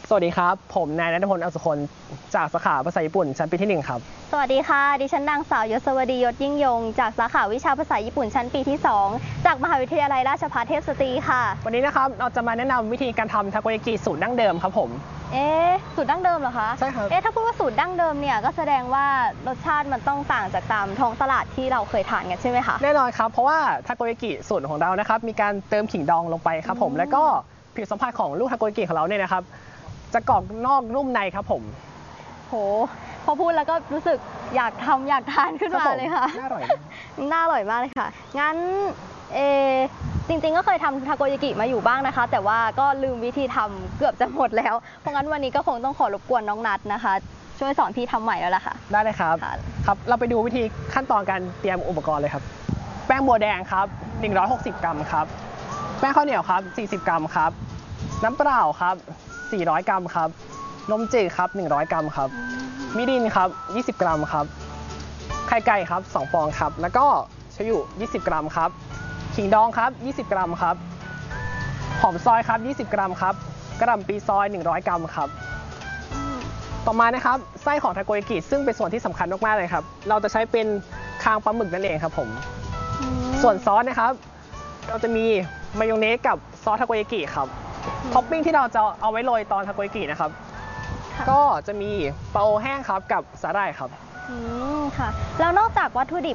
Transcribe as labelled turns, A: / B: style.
A: สวัสดีครับผมนายณัฐพล อัศคน จากสาขาภาษาญี่ปุ่นชั้นปีที่1ครับ
B: สวัสดีค่ะดิฉันนางสาวยศวดียศยิ่งยงจากสาขาวิชาภาษาญี่ปุ่นชั้นปีที่2จากมหาวิทยาลัยราชภัฏเทพสตรีค่ะ
A: วันนี้นะครับเราจะมาแนะนำวิธีการทำทาโกยากิสูตรดั้งเดิมครับผม
B: สูตรดั้งเดิมเหรอคะ
A: ใช่ครับ
B: ถ้าพูดว่าสูตรดั้งเดิมเนี่ยก็แสดงว่ารสชาติมันต้องต่างจากตามท้องตลาดที่เราเคยทานกันใช่ไหมคะ
A: แน่นอนครับเพราะว่าทาโกยากิสูตรของเรานะครับมีการเติมขิงดองลงไปครับผมแล้วก็ผิวสัมผัสของลูกทาโกยากิของเราเนี่ยนะครับจะกรอบนอกนุ่มในครับผม
B: โหพอพูดแล้วก็รู้สึกอยากทานขึ้นมาเลยค่ะ
A: น่าอร่อย
B: น่าอร่อยมากเลยค่ะงั้นจริงๆก็เคยทำทาโกยากิมาอยู่บ้างนะคะแต่ว่าก็ลืมวิธีทำเกือบจะหมดแล้วเพราะงั้นวันนี้ก็คงต้องขอรบกวนน้องนัทนะคะช่วยสอนพี่ทำใหม่แล้วล่ะค่ะ
A: ได้เลยครับครับเราไปดูวิธีขั้นตอนการเตรียมอุปกรณ์เลยครับแป้งบัวแดงครับ160 กรัมครับแป้งข้าวเหนียวครับ40 กรัมครับน้ำเปล่าครับ400 กรัมครับนมจืดครับ100 กรัมครับมิรินครับ20 กรัมครับไข่ไก่ครับ2 ฟองครับแล้วก็ชยุ20 กรัมครับขิงดองครับ20 กรัมครับหอมซอยครับ20 กรัมครับกระหล่ำปีซอย100 กรัมครับต่อมานะครับไส้ของทาโกยากิซึ่งเป็นส่วนที่สำคัญมากๆเลยครับเราจะใช้เป็นคางปลาหมึกนั่นเองครับผมส่วนซอสนะครับเราจะมีมายองเนสกับซอสทาโกยากิครับท็อปปิ้งที่เราจะเอาไว้โรยตอนทาโกยากินะครับก็จะมีปลาโอแห้งครับกับสาหร่ายครับ
B: ค่ะแล้วนอกจากวัตถุดิบ